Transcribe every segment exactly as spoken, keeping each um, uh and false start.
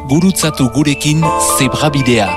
gurutzatu gurekin Zebrabidea.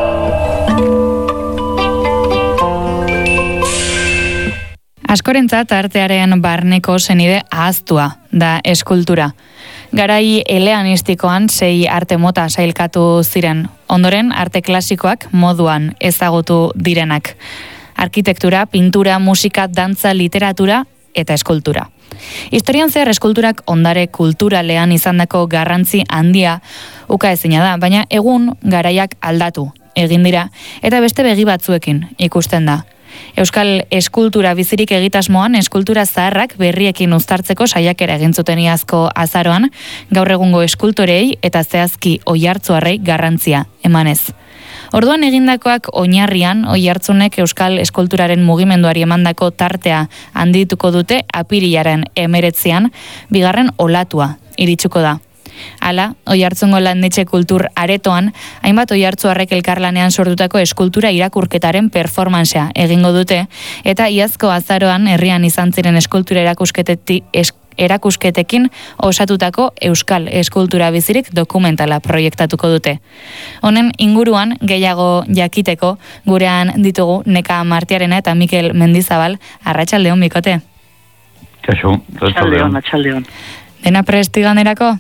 Askorentzat artearen barneko senide ahaztua da eskultura. Garai eleanistikoan sei arte mota sailkatu ziren, ondoren arte klasikoak moduan ezagutu direnak. Arkitektura, pintura, musika, dantza, literatura eta eskultura. Historian zehar eskulturak ondare kulturalean izandako garrantzi handia ukaezina da, baina egun garaiak aldatu egin dira eta beste begi batzuekin ikusten da. Euskal eskultura bizirik egitasmoan eskultura zaharrak berriekin uztartzeko saiakera egin zuten iazko azaroan, gaur egungo eskultorei eta zehazki oihartzuarrei garrantzia emanez. Orduan egindakoak oinarrian oihartzunek euskal eskulturaren mugimenduari emandako tartea handituko dute apirilaren hemeretzian, bigarren olatua iritsuko da. Hala, Oiartzungo landetxe kultur aretoan, hainbat oihartzuarrek elkarlanean sortutako eskultura irakurketaren performansea egingo dute, eta iazko azaroan herrian izan ziren eskultura erakusketetik es, erakusketekin osatutako euskal eskultura bizirik dokumentala proiektatuko dute. Honen inguruan gehiago jakiteko gurean ditugu Neka Martiarena eta Mikel Mendizabal. Arratsaldeon bikote. Kaixo, arratsaldeon, arratsaldeon. Dena prest iganderako?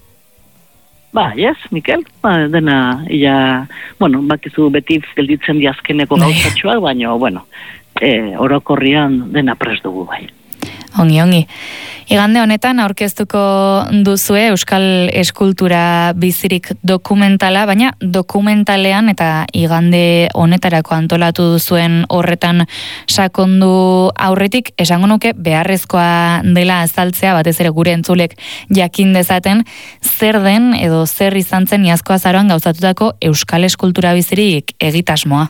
Ba, yes, Mikel, ba, dena, ia, bueno, bakizu beti gelditzen diazkeneko gauzatxoak, baina, bueno, e, orokorrian dena prest dugu bai. Ongi, ongi. Igande honetan aurkeztuko duzue Euskal Eskultura bizirik dokumentala, baina dokumentalean eta igande honetarako antolatu duzuen horretan sakondu aurretik, esango nuke beharrezkoa dela azaltzea, batez ere gure entzulek jakin dezaten, zer den edo zer izan zen iazko azaroan gauzatutako Euskal Eskultura bizirik egitasmoa.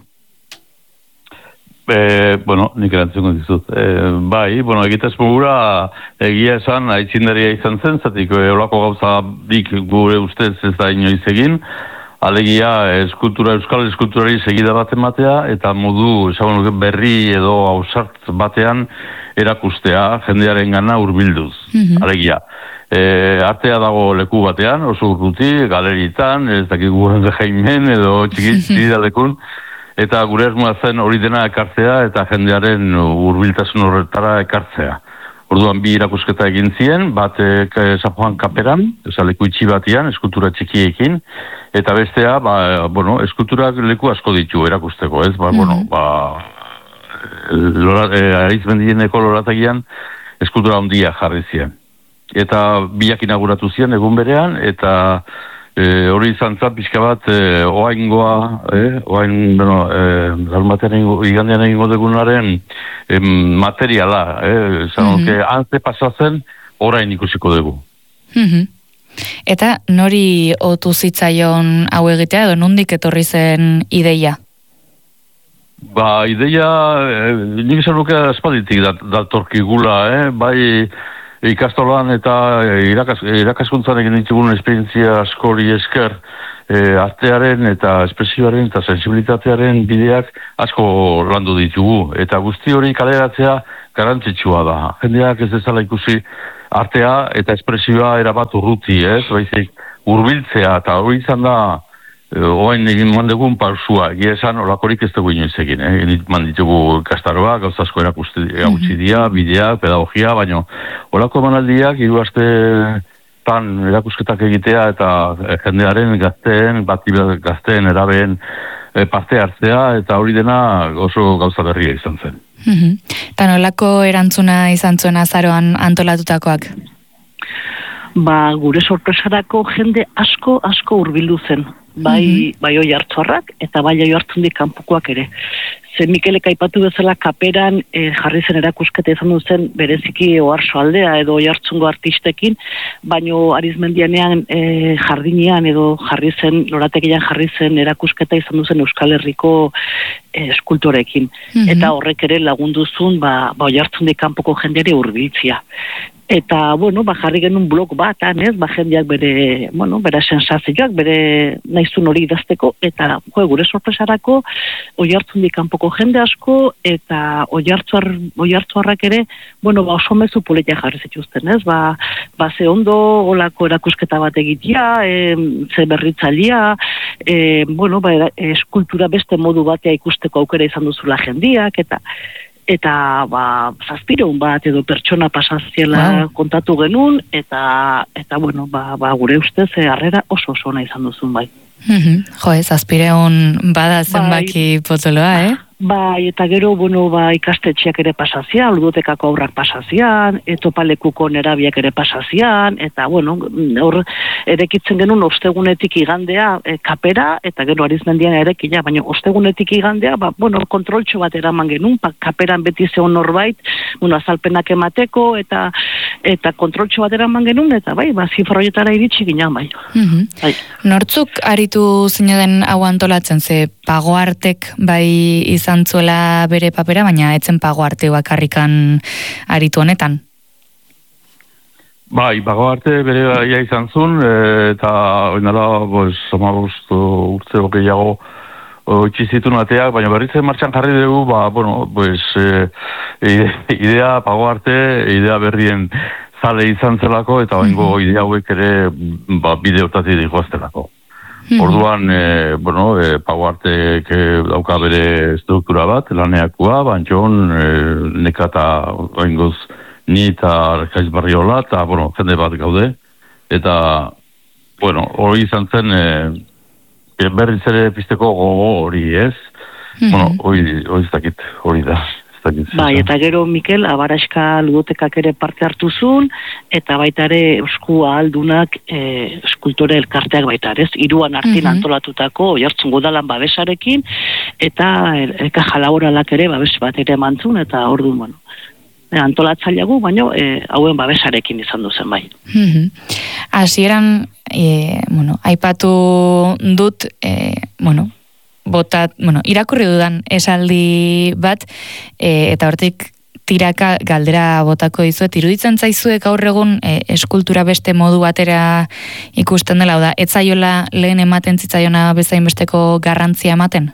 E, bueno, nik erantzungo dizut. E, bai, bueno, egitasmo gura egia esan aitzindaria izan zen, zatik eurako gauza dik gure ustez ez da inoiz egin, alegia eskultura, euskal eskulturari segida bat ematea, eta modu esan berri edo ausart batean erakustea jendearen gana urbilduz, mm-hmm. alegia. E, artea dago leku batean, oso urruti, galeritan, ez dakik guren jaimen edo txikitidalekun, eta gure asmoa zen hori dena ekartzea eta jendearen hurbiltasun horretara ekartzea. Orduan bi irakusketa egin zien, batek San Juan Kaperan, eza leku itxi batian, eskultura txikiekin, eta bestea, ba, bueno, eskulturak leku asko ditu erakusteko, ez? Ba, mm-hmm. bueno, ba, lora, e, Arizmendieneko lorategian eskultura handia jarri zien. Eta biak inauguratu zien egun berean, eta E, hori izan zan pixka bat e, oaingoa, e, oain, bueno, e, igandean egingo degunaren e, materiala, e, zan, mm-hmm. antze pasatzen orain ikusiko dugu. Mm-hmm. Eta nori otu zitzaion hau egitea, edo nondik etorri zen ideia? Ba, ideia, e, nik esan nuke aspalditik dat, datorkigula, eh? bai, ikastolan eta irakas, irakaskuntzan egin ditugun esperientzia askori esker e, artearen eta espresioaren eta sensibilitatearen bideak asko landu ditugu. Eta guzti hori kaleratzea garrantzitsua da. Jendeak ez dezala ikusi artea eta espresioa erabat urruti, ez? Baizik hurbiltzea eta hori izan da oain egin mandegun pausua, egia esan olakorik ez dugu inoiz egin, eh? Egin manditugu kastaroa, gauzazko erakusti gautzi dira, bideak, pedagogia, baina olako emanaldiak hiru aste tan erakusketak egitea eta jendearen gazteen, bati gazteen erabeen e, parte hartzea eta hori dena oso gauza berria izan zen. Mm-hmm. Eta nolako erantzuna izan zuen azaroan antolatutakoak? Ba, gure sorpresarako jende asko, asko hurbildu zen. Bai, mm-hmm. bai oi hartzuarrak eta bai oi hartzundik kanpokoak ere. Ze Mikelek aipatu bezala Kaperan e, jarri zen erakusketa izan duzen bereziki oharso aldea edo oi hartzungo artistekin, baino Arizmendianean e, jardinean edo jarri zen, lorategian jarri zen erakusketa izan duzen Euskal Herriko e, eskultorekin. Mm-hmm. Eta horrek ere lagunduzun ba, ba oi hartzundik kanpoko jendeari hurbiltzia. Eta, bueno, ba, jarri genuen blog bat, ez, ba, jendeak bere, bueno, bere sensazioak, bere naizun hori idazteko, eta, jo, gure sorpresarako, oi hartzundik kanpoko jende asko, eta oi hartzuarrak ere, bueno, ba, oso mezu politia jarri zituzten, ez, ba, ba, ze ondo, olako erakusketa bat egitea, e, ze berritzailea, e, bueno, ba, eskultura beste modu batea ikusteko aukera izan duzula jendiak, eta, eta ba zazpireun bat edo pertsona pasaziela wow. kontatu genuen eta eta bueno ba, ba gure ustez harrera oso oso ona izan duzun bai. Mhm. Jo, zazpireun bada zenbaki bai, potoloa, eh? Bai, eta gero, bueno, ba, ikastetxeak ere pasazian, ludotekako aurrak pasazian, etopalekuko nerabiak ere pasazian, eta, bueno, hor erekitzen genuen ostegunetik igandea e, kapera, eta gero Arizmendian erekila, baina ostegunetik igandea, ba, bueno, kontroltxo bat eraman genuen, pa, kaperan beti zeon norbait, bueno, azalpenak emateko, eta eta kontroltxo bat eraman genuen, eta bai, ba, zifroietara iritsi ginen, bai. Mm-hmm. bai. Nortzuk aritu zine den hau antolatzen, ze Pagoartek bai izan zuela bere papera, baina etzen Pagoarte bakarrikan aritu honetan? Bai, Pagoarte bere baia izan zuen, eta oinala, pues, amabost urtze gehiago itxizitun ateak, baina berritzen martxan jarri dugu, ba, bueno, pues, e, idea Pagoarte, idea berrien zale izan zelako, eta oingo mm-hmm. idea hauek ere ba, bideotatik digoaztelako. Mm-hmm. Orduan, e, bueno, e, Pagoartek e, dauka bere struktura bat, laneakua, bantxon, e, nekata oingoz ni eta Arkaiz Barriola, eta, bueno, jende bat gaude, eta, bueno, hori izan zen, e, berriz ere pizteko gogo hori, ez? Mm-hmm. Bueno, hori, hori ez dakit, hori da. Bai, eta gero Mikel Abaraska ludotekak ere parte hartu zuen, eta baita ere euskua aldunak e, eskultore elkarteak baita, ez? Hiruan artin mm-hmm. antolatutako oihartzun godalan babesarekin, eta elkaja laboralak ere babes bat ere emantzun, eta orduan, bueno, antolatzaileagu, baino e, hauen babesarekin izan duzen bai. Hasieran, mm-hmm. e, bueno, aipatu dut, e, bueno, botat, bueno, irakurri dudan esaldi bat, e, eta hortik tiraka galdera botako dizuet, iruditzen zaizuek gaur egun e, eskultura beste modu batera ikusten dela, da, ez zaiola lehen ematen zitzaiona bezain besteko garrantzia ematen?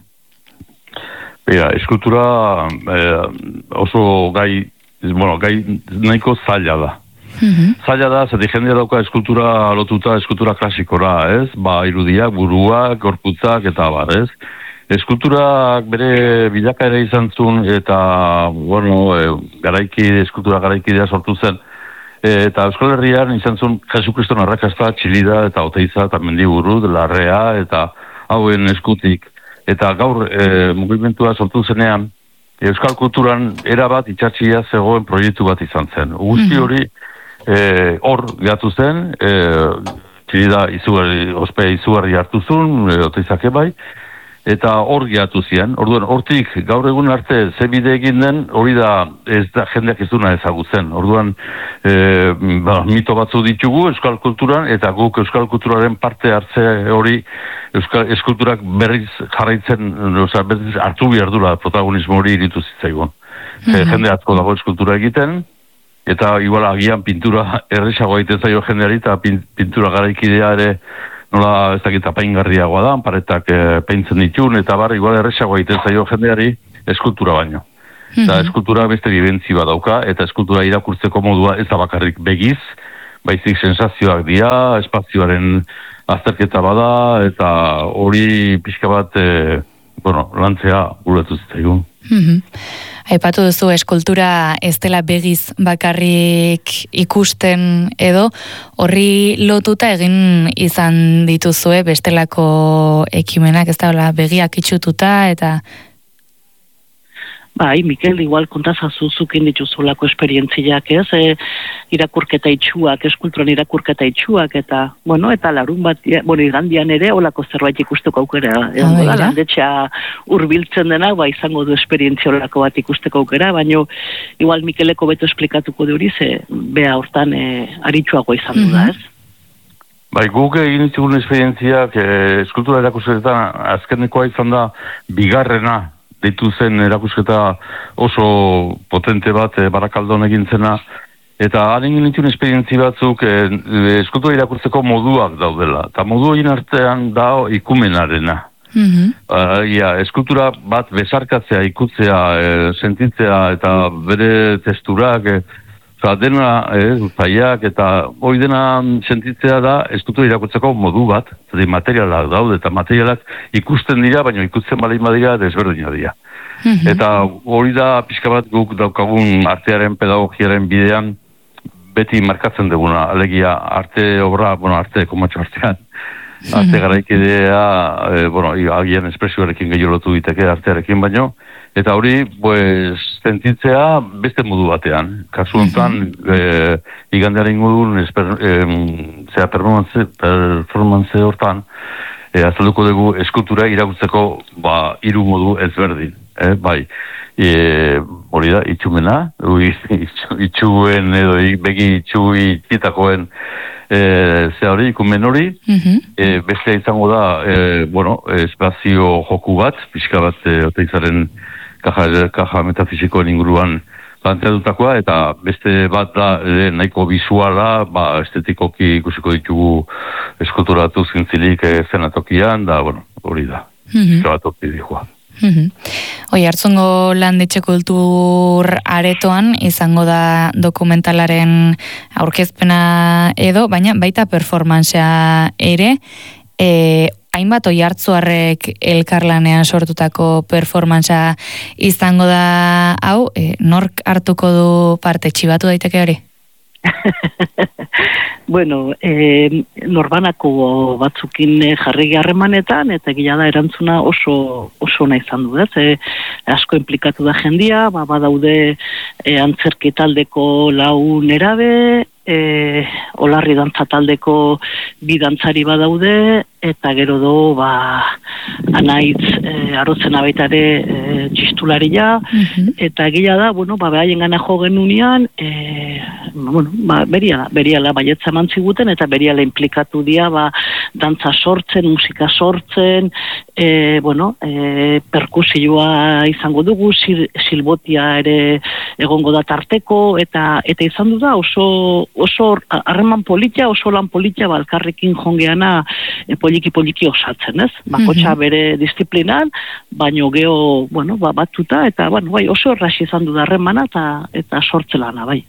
Bera, eskultura eh, oso gai, bueno, gai nahiko zaila da. Mm-hmm. Zaila da, zati jendea dauka eskultura lotuta, eskultura klasikora, ez? Ba, irudiak, buruak, gorputzak, eta bar, ez? Eskulturak bere bilaka ere izan zuen, eta, bueno, e, garaiki, eskultura garaikidea sortu zen, e, eta Euskal Herrian izan zuen Jesu Kriston arrakasta, Txilida, eta Oteiza, eta Mendiburu, Larrea, eta hauen eskutik. Eta gaur e, mugimentua sortu zenean, Euskal kulturan erabat itxatxia zegoen proiektu bat izan zen. Guzti hori, hor e, gatu zen, e, Txilida izugarri, ospea izugarri hartu zuen, e, Oteizake bai, eta hor gehatu zian. Orduan, hortik gaur egun arte ze bide egin den, hori da, ez da jendeak ez duna ezagutzen. Orduan, e, ba, mito batzu ditugu euskal kulturan, eta guk euskal kulturaren parte hartze hori euskal eskulturak berriz jarraitzen, oza, berriz hartu behar dula protagonismo hori iritu zitzaigun. Mm-hmm. Jende atzko dago eskultura egiten, eta igual agian pintura erresago egiten zaio jendeari, eta pintura garaikidea ere nola ez dakit apaingarriagoa da, paretak e, peintzen ditun, eta bar, igual erresago egiten zaio jendeari eskultura baino. Mm-hmm. Eta eskultura beste bibentzi bat dauka, eta eskultura irakurtzeko modua ez da bakarrik begiz, baizik sensazioak dira, espazioaren azterketa bada, eta hori pixka bat, e, bueno, lantzea guretu zitzaigun. Mm-hmm. Aipatu duzu eskultura ez dela begiz bakarrik ikusten edo, horri lotuta egin izan dituzue bestelako ekimenak, ez da, begiak itxututa eta... Bai, Mikel, igual kontazazu zukin dituzulako esperientziak, ez? E, irakurketa itxuak, eskulturan irakurketa itxuak, eta, bueno, eta larun bat, bueno, igandian ere, olako zerbait ikusteko aukera. Ah, landetxea hurbiltzen dena, ba, izango du esperientzia olako bat ikusteko aukera, baino, igual Mikeleko beto esplikatuko de hori, ze, bea hortan e, aritxuago izan du da, ez? Bai, guk egin ditugun esperientziak, e, eskultura erakusketan azkenekoa izan da bigarrena, deitu zen erakusketa oso potente bat e, Barakaldon egin zena, Eta haren nintuen esperientzi batzuk e, eskultura irakurtzeko moduak daudela. Eta modu horien artean da ikumenarena. Mm-hmm. Uh, ja, eskultura bat besarkatzea, ikutzea, e, sentitzea eta bere testurak, e, oza, dena, e, zaiak eta hori dena sentitzea da eskultura irakurtzeko modu bat. Zati, materialak daude eta materialak ikusten dira, baina ikusten balein badira desberdina dira. Mm-hmm. Eta hori da pixka bat guk daukagun artearen, pedagogiaren bidean beti markatzen duguna, alegia arte obra, bueno, arte komatxo artean, arte garaikidea, e, bueno, agian espresioarekin gehiago lotu diteke artearekin baino, eta hori, pues, sentitzea beste modu batean. Kasu honetan, e, igandearen ingudun, esper, e, zera performance, performance hortan, e, azalduko dugu eskultura irakurtzeko, ba, hiru modu ezberdin, e, bai. E, hori da, itxumena, itxuen edo begi itxu itxitakoen e, ze hori, ikumen hori, mm-hmm. e, beste izango da, e, bueno, espazio joku bat, pixka bat, e, oteizaren kaja, kaja metafisikoen inguruan planteatutakoa, eta beste bat da, e, nahiko bisuala, ba, estetikoki ikusiko ditugu eskulturatu zintzilik e, zenatokian, da, bueno, hori da, mm-hmm. zenatoki dihua. Oi, Hartzungo Landetxe Kultur aretoan izango da dokumentalaren aurkezpena edo, baina baita performancea ere, e, hainbat oi Hartzuarrek elkarlanean sortutako performancea izango da hau, e, nork hartuko du parte, txibatu daiteke hori? Bueno, eh, norbanako batzukin jarri harremanetan eta gila da erantzuna oso oso ona izan du, ez? E, asko implikatu da jendia, ba badaude e, antzerki taldeko lau nerabe, e, olarri dantza taldeko bi dantzari badaude, eta gero do, ba, anaitz e, arotzen abaitare e, txistularia, mm-hmm. eta gila da, bueno, ba, behaien gana jo genunean, e, bueno, ba, beriala, beriala baietza eman ziguten, eta beriala implikatu dia, ba, dantza sortzen, musika sortzen, e, bueno, e, perkusioa izango dugu, sil, silbotia ere egongo da tarteko, eta eta izan du da oso oso harreman politia, oso lan politia, balkarrekin jongeana e, poliki-poliki osatzen, ez? Bakotxa bere disiplinan, baino geho, bueno, ba, batuta, eta, bueno, bai, oso erraxi izan du da harremana, eta, eta sortzelana, bai.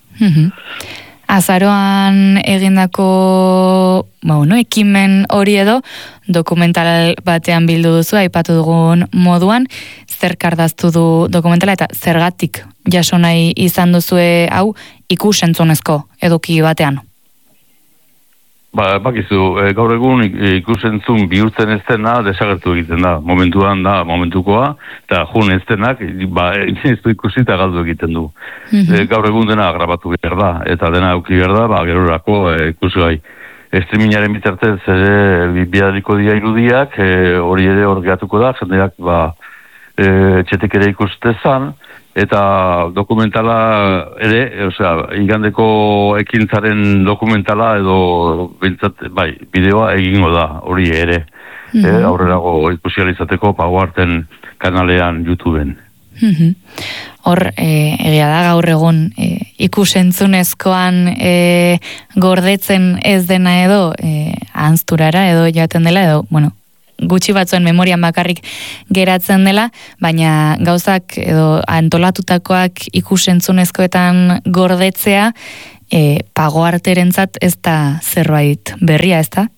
Azaroan egindako, ba, bueno, ekimen hori edo, dokumental batean bildu duzu, aipatu dugun moduan, zer kardaztu du dokumentala, eta zergatik jaso nahi izan duzue hau ikusentzunezko eduki batean? Ba, bakizu, e, gaur egun ikusentzun bihurtzen ez dena desagertu egiten da. Momentuan da, momentukoa, eta jun ez denak, ba, ez du ikusi eta galdu egiten du. Mm-hmm. E, gaur egun dena grabatu behar da, eta dena auki behar da, ba, gerorako e, ikusi gai. Streamingaren bitartez ere biadariko dira irudiak, hori e, ere hor gehatuko da, jendeak, ba, e, txetek ere ikustezan, eta dokumentala ere, osea, igandeko ekintzaren dokumentala edo bintzat, bai, bideoa egingo da, hori ere. Mm-hmm. E, aurrerago ikusializateko Pagoarten kanalean YouTubeen. Mm-hmm. Hor, e, egia da gaur egun e, ikusentzunezkoan e, gordetzen ez dena edo e, ahanzturara edo jaten dela edo, bueno, gutxi batzuen memorian bakarrik geratzen dela, baina gauzak edo antolatutakoak ikusentzunezkoetan gordetzea e, Pagoarterentzat ez da zerbait berria, ez da?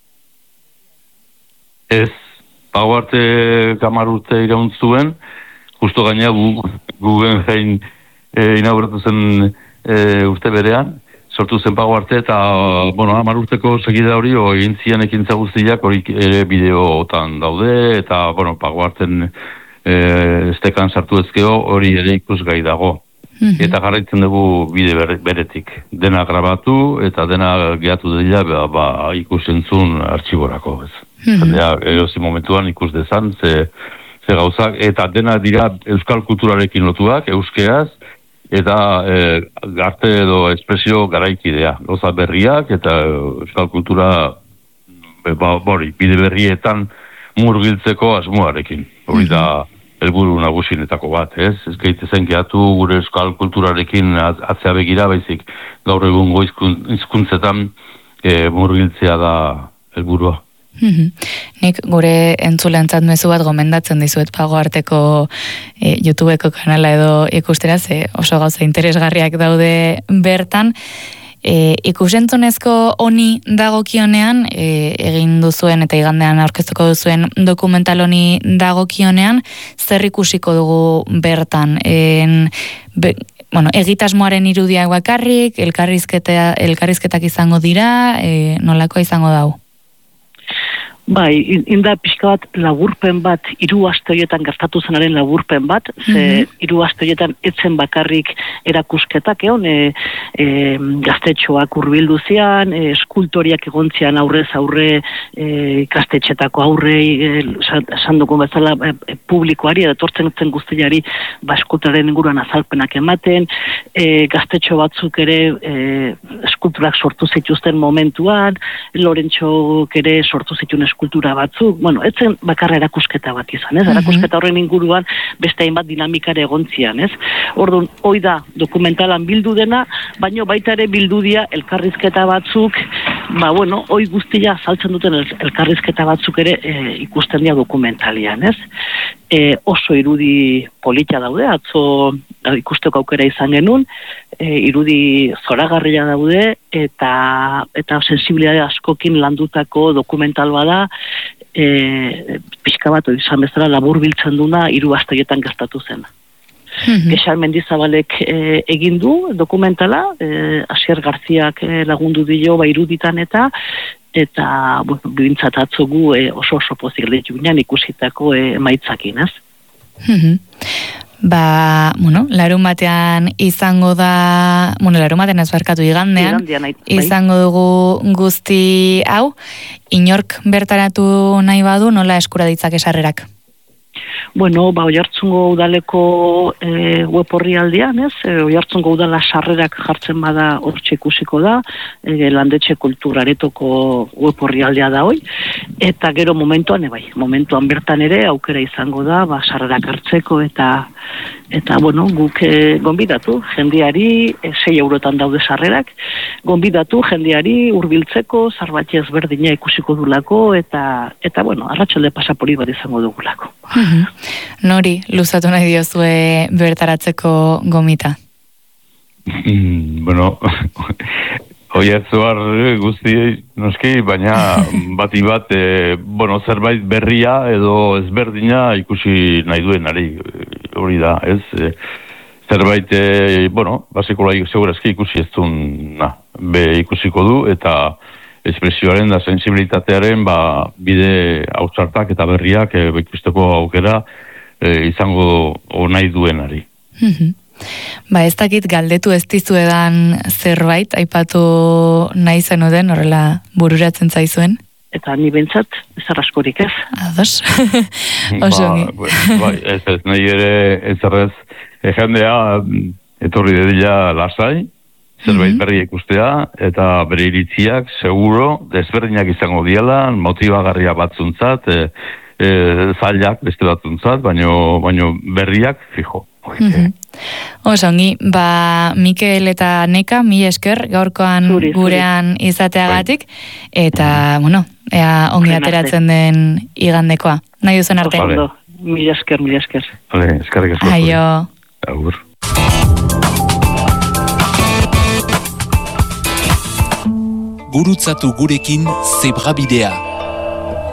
Ez, Pagoarte hamar urte iraun zuen, justo gaina gu, Guggenheim e, inauguratu zen e, urte berean, sortu zen Pagoarte, eta, bueno, hamar urteko segida hori, o egin zian ekintza guztiak hori ere bideotan daude, eta, bueno, Pagoarten e, estekan sartu ezkeo hori ere ikusgai dago. Mm-hmm. Eta jarraitzen dugu bide beretik. Dena grabatu, eta dena gehatu dira, ba, ba ikusentzun artxiborako, ez. Mm-hmm. Erozi momentuan ikus dezan, ze, ze gauzak, eta dena dira euskal kulturarekin lotuak, euskeaz, eta e, arte edo espresio garaikidea, gauza berriak eta euskal kultura e, ba, bori, bide berrietan murgiltzeko asmoarekin. Hori da helburu nagusienetako bat, ez? Ez gaitezen gehiatu gure euskal kulturarekin atzea begira, baizik gaur egungo hizkuntzetan e, murgiltzea da helburua. Nik gure entzulentzat mezu bat gomendatzen dizuet Pago Arteko e, YouTubeko kanala edo ikustera, ze oso gauza interesgarriak daude bertan. E, ikusentzunezko honi dagokionean, e, egin duzuen eta igandean aurkeztuko duzuen dokumental honi dagokionean, zer ikusiko dugu bertan? En, be, bueno, egitasmoaren irudiak bakarrik, elkarrizketa, elkarrizketak izango dira, e, nolakoa izango dau? Bai, inda pixka bat laburpen bat, hiru aste horietan gertatu zenaren laburpen bat, ze mm-hmm. hiru aste horietan etzen bakarrik erakusketak, egon, e, e, gaztetxoak hurbildu zian, e, eskultoriak egontzian aurrez aurre, e, gaztetxetako aurrei, esan dugun bezala, e, publikoari, edo tortzen zen guztiari, ba, eskulturaren inguruan azalpenak ematen, e, gaztetxo batzuk ere, e, eskulturak sortu zituzten momentuan, Lorentxok ere sortu zituen eskultura batzuk, bueno, etzen bakarra erakusketa bat izan, ez? Erakusketa horren inguruan beste hainbat dinamikare egontzian, ez? Orduan, hoi da dokumentalan bildu dena, baino baita ere bildu dira elkarrizketa batzuk, ba, bueno, hoi guztia saltzen duten elkarrizketa batzuk ere e, ikusten dira dokumentalian, ez? E, oso irudi polita daude, atzo ikusteko aukera izan genuen, e, irudi zoragarria daude, eta eta sensibilitate askokin landutako dokumental bada, e, pixka bat izan bezala labur biltzen duna hiru asteetan gertatu zen. Mm-hmm. Gexal Mendizabalek e, egin du dokumentala, e, Asier Garziak e, lagundu dio ba iruditan eta eta bueno, bintzat atzogu e, oso oso pozik lehitu ginen ikusitako e, maitzakin, ez? Mm-hmm. Ba, bueno, larun batean izango da, bueno, larun batean ez barkatu igandean, bai. Izango dugu guzti hau, inork bertaratu nahi badu, nola eskura ditzake sarrerak? Bueno, ba, Oiartzungo udaleko e, web horri aldean, ez? E, Oiartzungo udala sarrerak jartzen bada hortxe ikusiko da, e, landetxe kulturaretoko web horri aldea da hoi, eta gero momentuan, e, bai, momentuan bertan ere aukera izango da, ba, sarrerak hartzeko eta eta, bueno, guk e, gonbidatu, jendeari, e, sei eurotan daude sarrerak, gonbidatu jendeari hurbiltzeko, zarbati ezberdina ikusiko dulako, eta, eta bueno, arratsalde pasapori bat izango dugulako. Mm-hmm. Nori, luzatu nahi diozue bertaratzeko gomita? Mm, bueno, Oiartzuar guzti noski, baina bati bat, e, bueno, zerbait berria edo ezberdina ikusi nahi duenari, hori da, ez? E, zerbait, e, bueno, basikola segurazki ikusi ez duen, na, be ikusiko du, eta espresioaren da sensibilitatearen ba, bide hautsartak eta berriak e, ikusteko aukera e, izango nahi duenari. Mm-hmm. Ba, ez dakit galdetu ez dizuedan zerbait, aipatu nahi zenuden, horrela bururatzen zaizuen? Eta ni bentsat, ez askorik ez. Ados. Oso ba, ba, ez ez, nahi ere ez errez, e, jendea etorri dedila lasai, zerbait berri ikustea, eta bere iritziak, seguro, desberdinak izango diela, motibagarria batzuntzat, e, e, zailak beste batzuntzat, baino, baino berriak, fijo. Mm-hmm. Osongi, ba, Mikel eta Neka, mi esker, gaurkoan zuri, gurean zuri. Izateagatik, eta, bueno, ea ongi ateratzen den igandekoa. Nahi duzen arte? Vale. Mi esker, mi esker. Vale, eskerrik asko. Aio. Agur. Gurutzatu gurekin Zebrabidea.